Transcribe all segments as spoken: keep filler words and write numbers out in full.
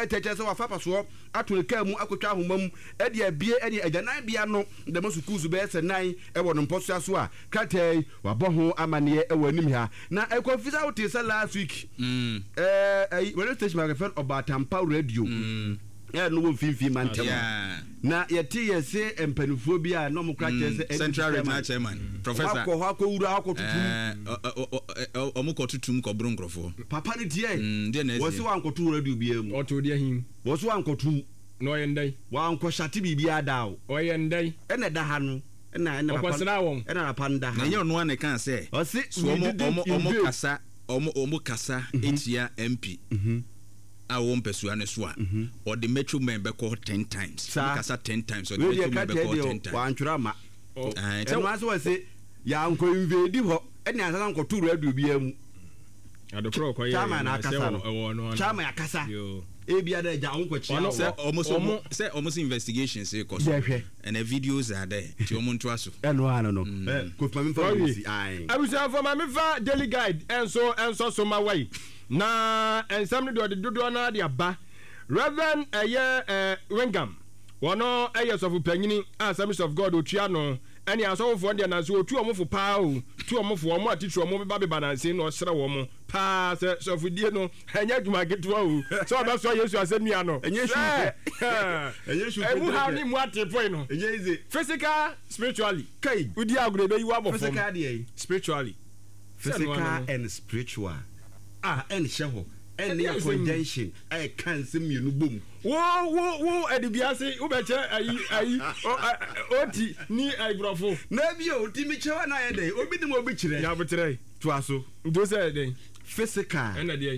eteche so wa fa paso ato ka mu akotwa ahomam e de abie ene agyanan bia no de masukuzu be se nan e wo no mposo so a kratai wa bo ho amane e wanim ha na e confisa out say last week mm eh when station my friend Obatampa radio mm yeah no one fin fin man tem na yeti yese empanifo bia no mo kratai say central regional chairman professor akọ akọ wura akọ tutum eh omuko tutum ko bronkrofo papa ni tie mm de na wo se wa ankoto radio bia mu oto de him wo se wa ankoto no yendai wa anko shati bibia dawo o yendai ene da ha no ena ena papa ena na panda na nye no ane kan say o se omo omo omo kasa omo omo kasa etia M P mhm a wo mpesua ne so a or the metro men be call ten times kasa ten times or the metro men be call ten times wa antwura ma eh so wa so wa se ya anko invade ho ene asasa anko tu radio bia mu adokro ko ye chama na kasa no chama ya kasa e bia da ja onko chia say almost say almost investigations say cause and the videos are there ti omo nto aso e no ano no eh ko fa me fa si ai abusa for ma me fa daily guide enso enso so ma wai na ensam ne de dodo na de aba Reverend eye eh Wengam wono eye sofu panyini Assemblies of God otua no ene asofo de na so otu omofo pa o tu omofo omo atitu omo ba be bananse no sere wo mo pa se sofu die no enya dwuma getwa o so ba so Yesu asemia no enya shu enya shu e mu ha ni mu atepoi no enya ize physical spiritually kai udi agro be yiwa bofo physical dey spiritually physical and spiritual ah en sheho any conjunction I can see me no boom wo wo wo edibiase wo be che ayi ayi oti ni aibrofo na bi o ti mi chewa na ye dey obi ni mo bi kire ya butere to aso ndo say dey physical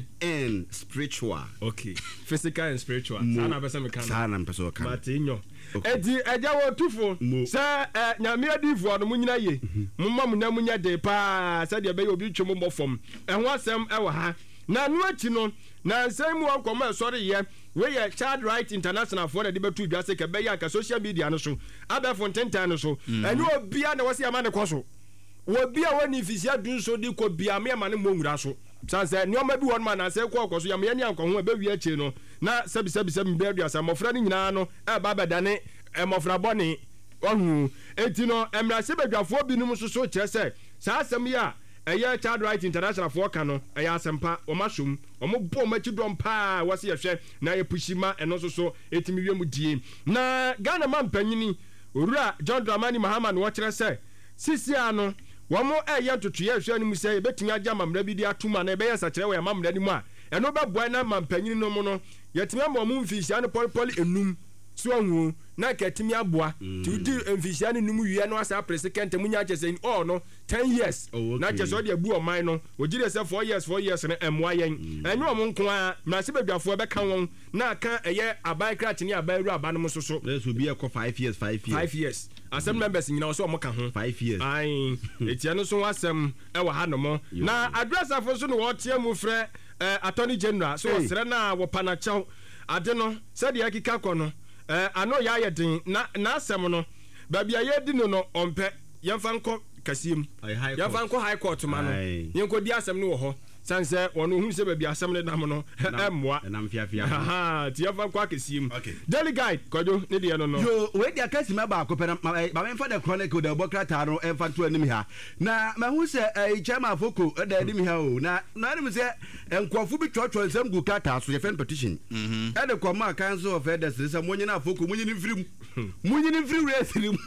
and spiritual okay physical and spiritual sana pesa me kan sana pesa kan matinyo edi eja wo tufo se nyame adifo no munyina ye mumma mu na munya de pa se de be obi twemo mbofom ehwo asem e wa ha na no achi no na nsem wo nkoma sori ye we ye child right international for the betu dwase ke be ya ka social media no so abefo ntentan no so enu obia na wose ama ne koso wo bia woni fisia dun so di ko bia me ama ne mo nwura so sanse ni o ma bi won ma na se ko koso ya me ni anko ho be wi achi no na sabi sabi sabi be aduasa mofra ni nyina no e ba bedane e mofra boni ohu enti no emra se bedwafo binum so so kire se sa asem ya eye child right international for kano eye asempa o mashum o mo bo ma chidom pa wase ye hwe na ye pushima eno so so etimi wiemu die na Ghana man panyini owura John Dramani Mahama no kire se sisi ano wo mo eye totu ye hwe ani mu se betimi agya mamra bi di atuma na ebe ye sa kire we mamra ni mu a eno be boa na man panyini no mo no yetimi am mo mfisia no polipoli enum so hu na ketimi aboa ti di mfisia ni num wiye no asa president munya chese oh no ten years na chese odi abu o man no ogire se four years four years na emwa yen enyo mo nko a na se badwafo be kan won na aka eye abai krat ni abai ru aba no so so let's be a five years five years five years asem members nyina so mo ka ho five years ai etia no so asem e wa ha no mo na address afo so no wo tie mu frɛ attorney general so sere na wo panachew ade no se de akika kɔ no eh ano ya ye din na na asem no ba bia ye di no no ompe yemfa nko kasiem yemfa nko high court ma no yenko di asem no wo ho sanse wono hu se ba bia asem ne dam no emmoa nam fiafia ha ti yemfa nko akasiem daily guide kojo ne de no no yo we dia kasima ba ko pera ba men fa the chronicle the bokrata no emfa to anim ha na ma hu se eh chairman foko da anim ha o na na anim se enkofu bi twotwo nsem gu kata so ye fan petition e de koma council of elders se monyi na foko monyi ni firim monyi ni firim resirim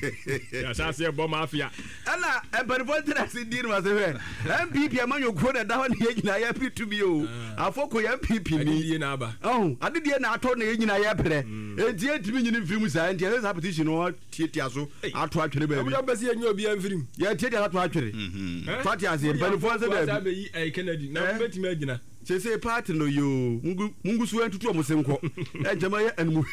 ya sa se bo mafia ana emperor trust di no se we M P P amanyo ko da da ne nyina ya pitu bi o afoko ya M P P ni adie na aba oh adie na ato na nyina ya pere enti etimi nyini firim sa enti esa petition no tietia so ato atwere ba bi obi besi enyo obi amfirim ya tietia ato atwere fati ase emperor se da bi e Kennedy na betimi agina se se party no yo mungu mungu su entutu omusenko enjema ye enmu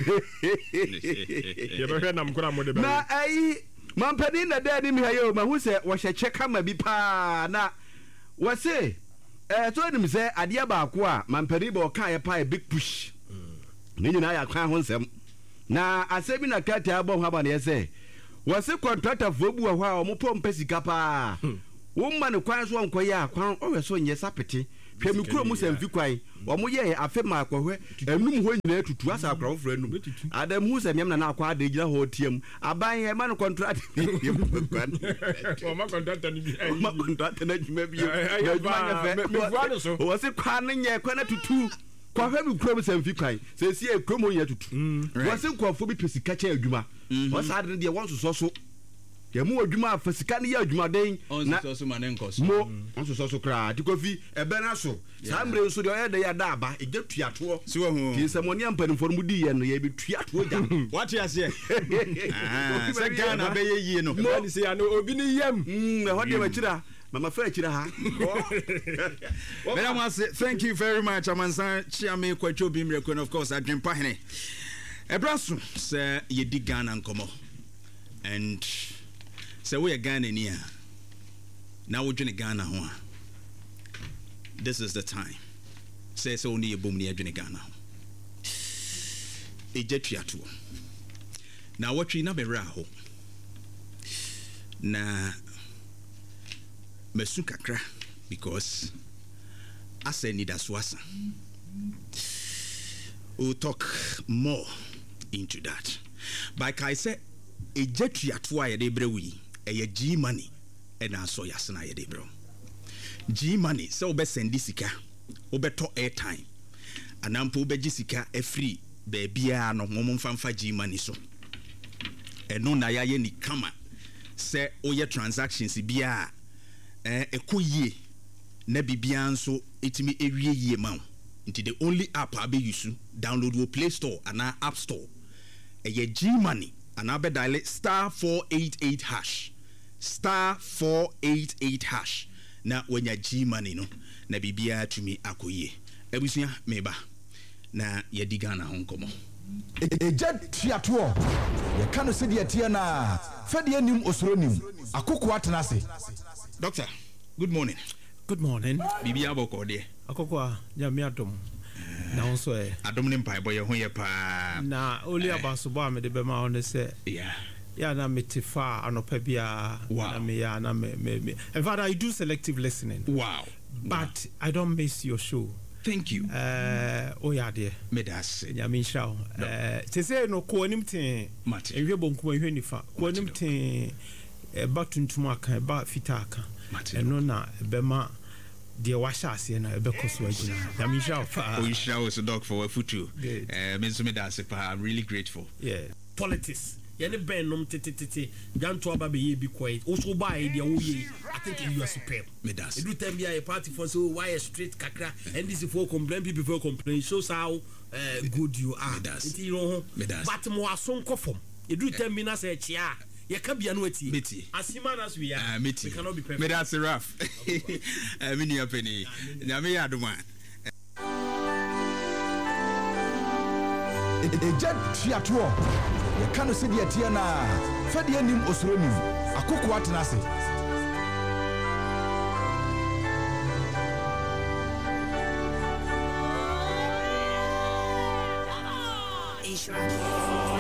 ye be hwe nam kura mo de be na ai mampani na da ni mi hayo ma hu se wo hyeche kama bi pa na wo se eh to ni mi se ade ba ko a mampani ba o kan ye pa big push ni nyina ya kan ho nsem na asebi na kata abo ho aba na ye se wo se contractor fo bu ho a o mo pom pesika pa wo ma ne kwan so nko ya kwan o we so nye sapete hwɛ me kuro mu sɛmfi kwan ɔmo yɛ afe ma akɔhwɛ enum ho nyina tutu asa akɔrɔ foro enum adam hu sɛ miam na na akɔ ade gyina hɔ tiam aban yɛ ma no contract ɔma contract ni bi ɔma contract na dwuma bi na dwuma nyɛ fɛ wɔ se kwan no nyɛ kwan na tutu kɔhwɛ me kuro mu sɛmfi kwan sɛ si e kuro mu nyɛ tutu wɔ se nkɔfo bi pɛ sika kyɛ adwuma wɔ sa ade deɛ wɔn soso so yɛ mu adwuma afa sika ne yɛ adwumaden na so ma ne nkɔso mo on soso so kra ti kofi ebe na so saa mre nso de ɔyɛ de yɛ da aba egya tuatoɔ si wɔ ho ti sɛ mo ne ampanimfo mu di yɛ no yɛ bi tuatoɔ gya what you say ah sɛ Ghana bɛ yɛ yie no mo ni se ya no obi ni yam mm ɛhɔ de makyira mama fa akyira ha Madam Wase, thank you very much Amansan Chiame Kwacho Bimre and of course Adwempa Hene Ebraso sɛ yɛ di Ghana nkɔmɔ and sɛ woyɛ Ghana ni a na wodwene Ghana ho a this is the time sɛ sɛ wone yɛbom ne yɛdwene Ghana ho ɛgya tuatoɔ na wɔtwe na bɛwerɛ ho na masu kakra because asa nidaso asa we'll talk more into that but I say ɛgya tuatoɔ a yɛde brɛ wo yi ɛyɛ G money ɛna so yasena yɛde bro G money sɛ wo bɛ send sika wo bɛ to airtime anampo wo bɛ gi sika afri be bia no momon famfa G money so ɛno na ya ye ni kama sɛ wo yɛ transactions bia eh ekoyie na bibia nso etimi ewie yie ma nti the only app I be use download wo Play Store ana App Store ɛyɛ G money ana be dial star four eight eight hash star four eight eight hash na when ya G money no na bibia tumi akoyie abusua meba na ya diga na honkomo eja tiato ye ka no se de tie na fa de anim osoro nim akoko atena se doctor good morning good morning bibia boko de akoko ya mi adom na onso e adom ne mpai boye ho ye pa na oli abaso ba me de be ma on se yeah yeah na metifa anopa bia na me ya na me me in fact I do selective listening wow but wow. I don't miss your show. Thank you. Uh, oh yeah, dear. Me das. Ya min show. Uh, te say no ko anim ten. Mate. Ehwe bonku ehwe nifa. Ko anim ten e ba tuntum aka e ba fita aka. Eno na be ma de wa sha ase na e be koso agina. Ya min show fa. Oh, you show us doc for futu. Eh, me so me das pa. I'm really grateful. Yeah. Politics. Yene ben nom tete janto aba be ye bi quiet also buy dia wo ye I think you are superb me das edu time bia a party for so why straight kakra and this for complain people for complain shows how uh, good you are it you know but mo ason kofom edu time bi na say chia ye ka bia no ati meti asima na so we are we cannot be perfect me das rough eh me new penny na me ya adoma eja tiato ye ka no se de tie na fa de anim osoro nim akoko atena se Israel.